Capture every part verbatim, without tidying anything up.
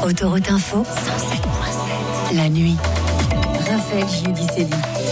Autoroute Info, cent sept virgule sept. La nuit. Raphaël Giudicelli.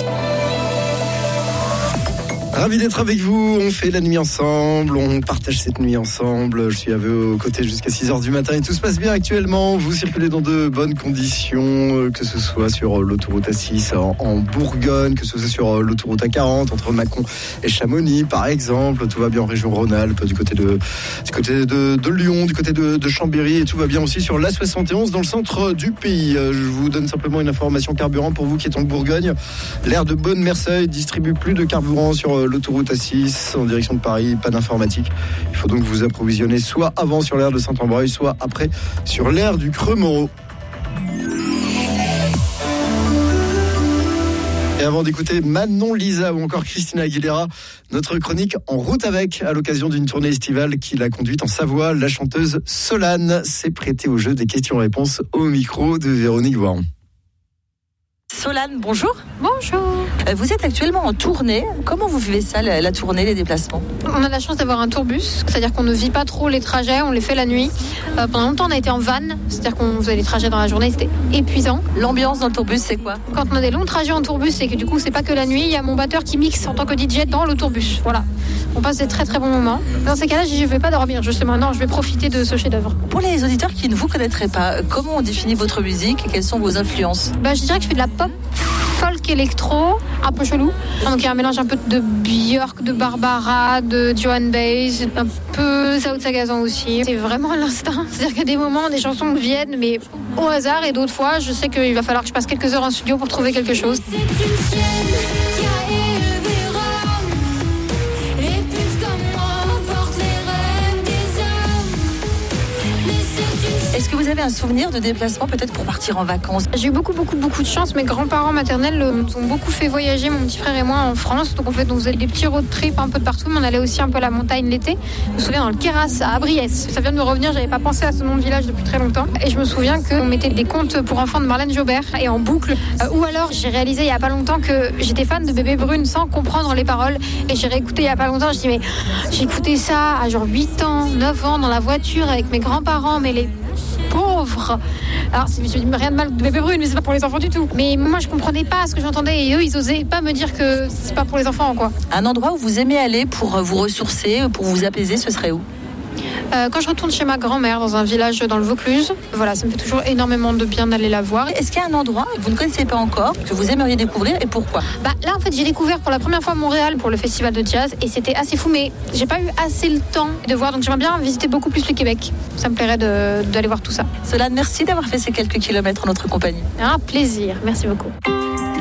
Ravi d'être avec vous, on fait la nuit ensemble, on partage cette nuit ensemble. Je suis à vos côtés jusqu'à six heures du matin et tout se passe bien actuellement. Vous circulez dans de bonnes conditions, que ce soit sur l'autoroute A six en, en Bourgogne, que ce soit sur l'autoroute A quarante entre Mâcon et Chamonix par exemple. Tout va bien en région Rhône-Alpes, du côté de, du côté de, de Lyon, du côté de, de Chambéry, et tout va bien aussi sur l'A soixante et onze dans le centre du pays. Je vous donne simplement une information carburant pour vous qui êtes en Bourgogne. L'aire de Beaune-Merceuil distribue plus de carburant sur l'autoroute A six en direction de Paris, pas d'informatique. Il faut donc vous approvisionner soit avant sur l'aire de Saint-Ambreuil, soit après sur l'aire du Creux-Moreau. Et avant d'écouter Manon Lisa ou encore Christina Aguilera, notre chronique En route avec, à l'occasion d'une tournée estivale qui l'a conduite en Savoie, la chanteuse Solane s'est prêtée au jeu des questions-réponses au micro de Véronique Voiron. Solane, bonjour. Bonjour. Vous êtes actuellement en tournée. Comment vous vivez ça, la, la tournée, les déplacements ? On a la chance d'avoir un tourbus, c'est-à-dire qu'on ne vit pas trop les trajets, on les fait la nuit. Euh, pendant longtemps, on a été en van, c'est-à-dire qu'on faisait les trajets dans la journée, c'était épuisant. L'ambiance dans le tourbus, c'est quoi ? Quand on a des longs trajets en tourbus, c'est que du coup, c'est pas que la nuit, il y a mon batteur qui mixe en tant que D J dans le tourbus. Voilà. On passe des très très bons moments. Dans ces cas-là, je ne vais pas dormir, justement. Non, je vais profiter de ce chef-d'œuvre. Pour les auditeurs qui ne vous connaîtraient pas, comment on définit votre musique et quelles sont vos influences ? Bah, je dirais que je fais de la pop, folk électro, un peu chelou. Donc il y a un mélange un peu de Björk, de Barbara, de Joan Baez, un peu Sao Sagazan aussi. C'est vraiment à l'instinct. C'est-à-dire qu'il y a des moments, des chansons me viennent, mais au hasard, et d'autres fois, je sais qu'il va falloir que je passe quelques heures en studio pour trouver quelque chose. Est-ce que vous avez un souvenir de déplacement peut-être pour partir en vacances ? J'ai eu beaucoup, beaucoup, beaucoup de chance. Mes grands-parents maternels nous ont beaucoup fait voyager, mon petit frère et moi, en France. Donc en fait, on faisait des petits road trips un peu de partout, mais on allait aussi un peu à la montagne l'été. Je me souviens dans le Queyras, à Abriès. Ça vient de me revenir, j'avais pas pensé à ce nom de village depuis très longtemps. Et je me souviens qu'on mettait des contes pour enfants de Marlène Jobert et en boucle. Euh, ou alors, j'ai réalisé il y a pas longtemps que j'étais fan de Bébé Brune sans comprendre les paroles. Et j'ai réécouté il y a pas longtemps, je dis mais j'ai écouté ça à genre huit ans, neuf ans dans la voiture avec mes grands-parents, mais les pauvres. Alors, je dis rien de mal de Bébé Brune, mais c'est pas pour les enfants du tout. Mais moi, je comprenais pas ce que j'entendais et eux, ils osaient pas me dire que c'est pas pour les enfants, quoi. Un endroit où vous aimez aller pour vous ressourcer, pour vous apaiser, ce serait où ? Euh, quand je retourne chez ma grand-mère dans un village dans le Vaucluse, voilà, ça me fait toujours énormément de bien d'aller la voir. Est-ce qu'il y a un endroit que vous ne connaissez pas encore, que vous aimeriez découvrir et pourquoi ? Bah, là, en fait, j'ai découvert pour la première fois Montréal pour le festival de jazz et c'était assez fou, mais j'ai pas eu assez le temps de voir, donc j'aimerais bien visiter beaucoup plus le Québec. Ça me plairait de, d'aller voir tout ça. Solane, merci d'avoir fait ces quelques kilomètres en notre compagnie. Un plaisir, merci beaucoup.